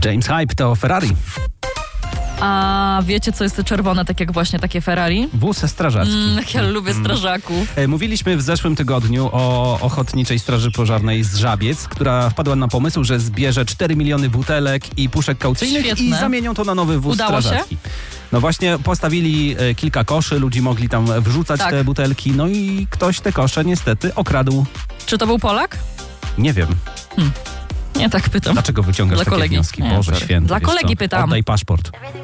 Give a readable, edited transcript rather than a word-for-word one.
James Hype to Ferrari. A wiecie, co jest to czerwone, tak jak właśnie takie Ferrari? Wóz strażacki. Jak ja lubię strażaków. Mówiliśmy w zeszłym tygodniu o Ochotniczej Straży Pożarnej z Żabiec, która wpadła na pomysł, że zbierze 4 miliony butelek i puszek kaucyjnych Świetne. i zamienią to na nowy wóz Udało się? strażacki. No właśnie postawili kilka koszy, ludzi mogli tam wrzucać Tak. te butelki, no i ktoś te kosze niestety okradł. Czy to był Polak? Nie wiem. Nie tak pytam. Dlaczego wyciągasz Dla takie kolegi. wnioski? Nie, Boże sorry. święty. Dla wiesz kolegi co? pytam. Oddaj paszport.